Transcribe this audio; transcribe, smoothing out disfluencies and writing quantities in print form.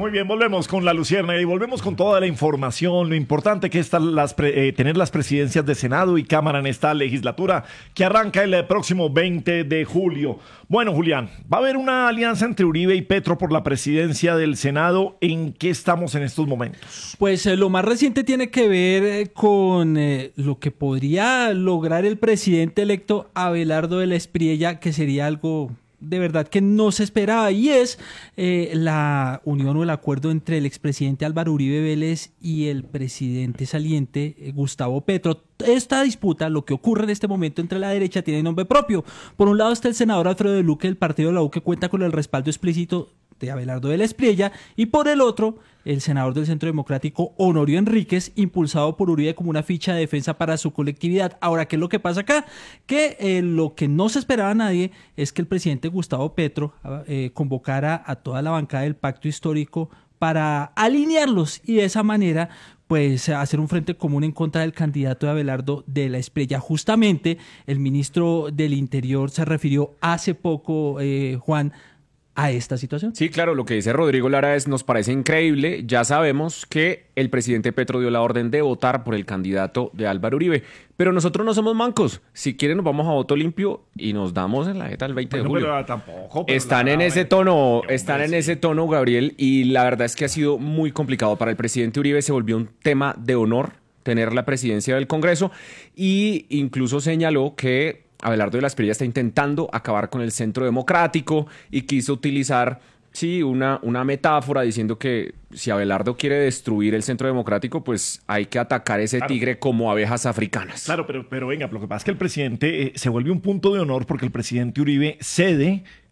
Muy bien, volvemos con la Luciérnaga y volvemos con toda la información, lo importante que es tener las presidencias de Senado y Cámara en esta legislatura que arranca el próximo 20 de julio. Bueno, Julián, va a haber una alianza entre Uribe y Petro por la presidencia del Senado. ¿En qué estamos en estos momentos? Pues lo más reciente tiene que ver con lo que podría lograr el presidente electo Abelardo de la Espriella, que sería algo de verdad que no se esperaba, y es la unión o el acuerdo entre el expresidente Álvaro Uribe Vélez y el presidente saliente Gustavo Petro. Esta disputa, lo que ocurre en este momento entre la derecha, tiene nombre propio. Por un lado está el senador Alfredo de Luque del partido de la U, que cuenta con el respaldo explícito de Abelardo de la Espriella, y por el otro, el senador del Centro Democrático, Honorio Enríquez, impulsado por Uribe como una ficha de defensa para su colectividad. Ahora, ¿qué es lo que pasa acá? Que lo que no se esperaba a nadie es que el presidente Gustavo Petro convocara a toda la bancada del Pacto Histórico para alinearlos y de esa manera pues hacer un frente común en contra del candidato de Abelardo de la Espriella. Justamente el ministro del Interior se refirió hace poco, Juan, a esta situación. Sí, claro, lo que dice Rodrigo Lara nos parece increíble. Ya sabemos que el presidente Petro dio la orden de votar por el candidato de Álvaro Uribe, pero nosotros no somos mancos. Si quieren nos vamos a voto limpio y nos damos en la jeta el 20 de julio. Pero tampoco. Están en ese tono, Gabriel, y la verdad es que ha sido muy complicado para el presidente Uribe. Se volvió un tema de honor tener la presidencia del Congreso, y incluso señaló que Abelardo de la Espriella está intentando acabar con el Centro Democrático y quiso utilizar, sí, una metáfora diciendo que si Abelardo quiere destruir el Centro Democrático, pues hay que atacar ese tigre como abejas africanas. Claro, pero venga, lo que pasa es que el presidente se vuelve un punto de honor porque el presidente Uribe cede